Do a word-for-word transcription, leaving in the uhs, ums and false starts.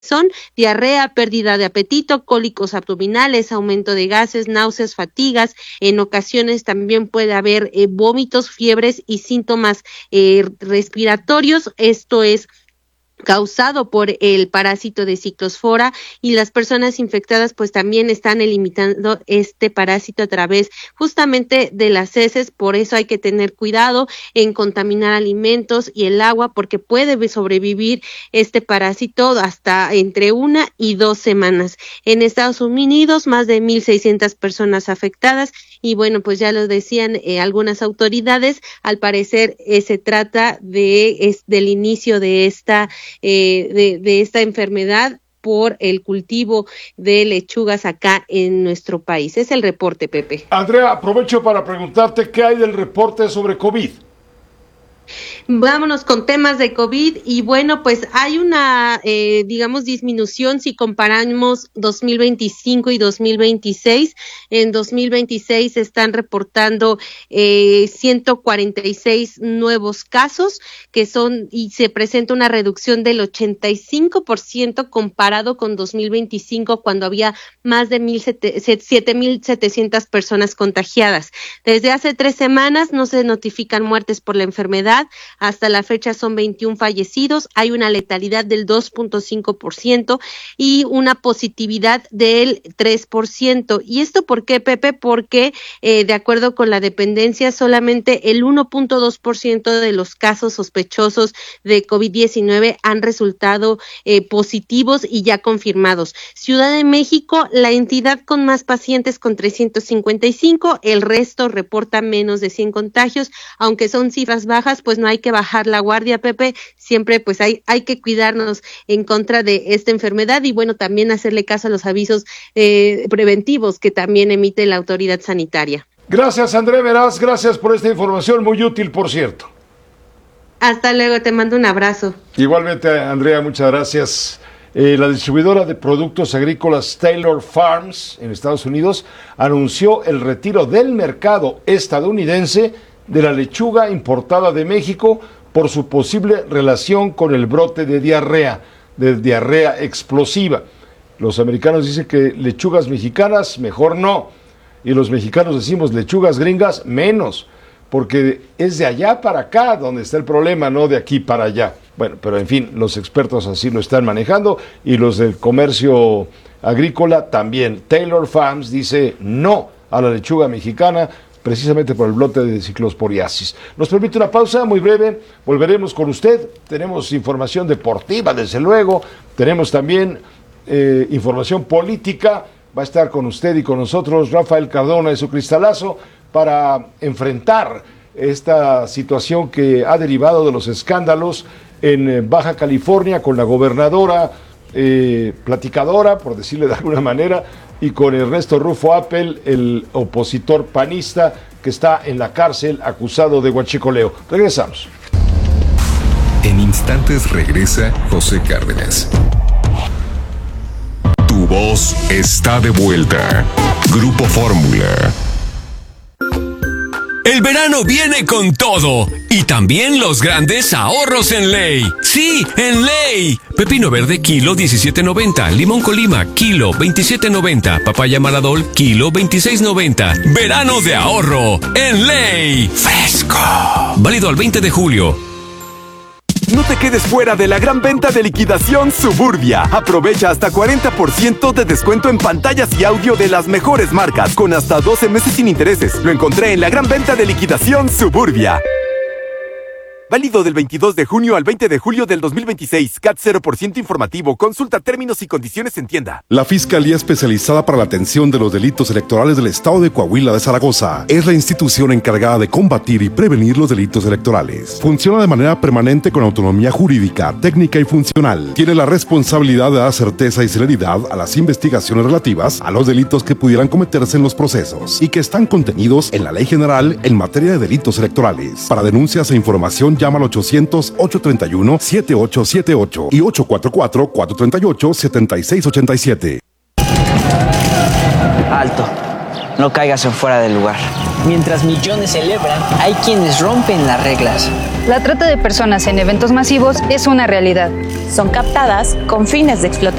son diarrea, pérdida de apetito, cólicos abdominales, aumento de gases, náuseas, fatigas. En ocasiones también puede haber eh, vómitos, fiebres y síntomas eh, respiratorios. Esto es causado por el parásito de ciclospora, y las personas infectadas pues también están eliminando este parásito a través justamente de las heces. Por eso hay que tener cuidado en contaminar alimentos y el agua, porque puede sobrevivir este parásito hasta entre una y dos semanas. En Estados Unidos, más de mil seiscientas personas afectadas, y bueno, pues ya lo decían eh, algunas autoridades, al parecer eh, se trata de es, del inicio de esta Eh, de, de esta enfermedad por el cultivo de lechugas acá en nuestro país. Es el reporte, Pepe. Andrea, aprovecho para preguntarte qué hay del reporte sobre COVID. Vámonos con temas de COVID, y bueno, pues hay una, eh, digamos, disminución si comparamos dos mil veinticinco y dos mil veintiséis. En dos mil veintiséis se están reportando eh, ciento cuarenta y seis nuevos casos, que son, y se presenta una reducción del ochenta y cinco por ciento comparado con dos mil veinticinco, cuando había más de siete mil setecientas personas contagiadas. Desde hace tres semanas no se notifican muertes por la enfermedad. Hasta la fecha son veintiún fallecidos, hay una letalidad del dos punto cinco por ciento y una positividad del tres por ciento. ¿Y esto por qué, Pepe? Porque eh, de acuerdo con la dependencia, solamente el uno punto dos por ciento de los casos sospechosos de COVID diecinueve han resultado eh, positivos y ya confirmados. Ciudad de México, la entidad con más pacientes, con trescientos cincuenta y cinco, el resto reporta menos de cien contagios. Aunque son cifras bajas, pues no hay que bajar la guardia, Pepe. Siempre pues hay, hay que cuidarnos en contra de esta enfermedad, y bueno, también hacerle caso a los avisos eh, preventivos que también emite la autoridad sanitaria. Gracias, André Meraz, gracias por esta información, muy útil, por cierto. Hasta luego, te mando un abrazo. Igualmente, Andrea, muchas gracias. Eh, la distribuidora de productos agrícolas Taylor Farms en Estados Unidos anunció el retiro del mercado estadounidense de la lechuga importada de México por su posible relación con el brote de diarrea, de diarrea explosiva. Los americanos dicen que lechugas mexicanas, mejor no. Y los mexicanos decimos lechugas gringas, menos. Porque es de allá para acá donde está el problema, no de aquí para allá. Bueno, pero en fin, los expertos así lo están manejando, y los del comercio agrícola también. Taylor Farms dice no a la lechuga mexicana, precisamente por el brote de ciclosporiasis. Nos permite una pausa muy breve, volveremos con usted. Tenemos información deportiva, desde luego, tenemos también eh, información política. Va a estar con usted y con nosotros Rafael Cardona de su cristalazo para enfrentar esta situación que ha derivado de los escándalos en Baja California con la gobernadora eh, platicadora, por decirle de alguna manera, y con Ernesto Rufo Appel, el opositor panista que está en la cárcel acusado de huachicoleo. Regresamos. En instantes regresa José Cárdenas. Tu voz está de vuelta. Grupo Fórmula. El verano viene con todo, y también los grandes ahorros en Ley. ¡Sí, en Ley! Pepino verde, kilo diecisiete noventa. Limón Colima, kilo veintisiete noventa. Papaya Maradol, kilo veintiséis noventa. Verano de ahorro en Ley. ¡Fresco! Válido al veinte de julio. No te quedes fuera de la gran venta de liquidación Suburbia. Aprovecha hasta cuarenta por ciento de descuento en pantallas y audio de las mejores marcas, con hasta doce meses sin intereses. Lo encontré en la gran venta de liquidación Suburbia. Válido del veintidós de junio al veinte de julio del dos mil veintiséis. C A T cero por ciento informativo. Consulta términos y condiciones en tienda. La Fiscalía Especializada para la Atención de los Delitos Electorales del Estado de Coahuila de Zaragoza es la institución encargada de combatir y prevenir los delitos electorales. Funciona de manera permanente con autonomía jurídica, técnica y funcional. Tiene la responsabilidad de dar certeza y celeridad a las investigaciones relativas a los delitos que pudieran cometerse en los procesos y que están contenidos en la Ley General en materia de delitos electorales. Para denuncias e información, llama al ochocientos, ochocientos treinta y uno, setenta y ocho setenta y ocho y ocho cuatro cuatro, cuatro tres ocho, siete seis ocho siete. Alto. no caigas en fuera del lugar. Mientras millones celebran, hay quienes rompen las reglas. La trata de personas en eventos masivos es una realidad. Son captadas con fines de explotación.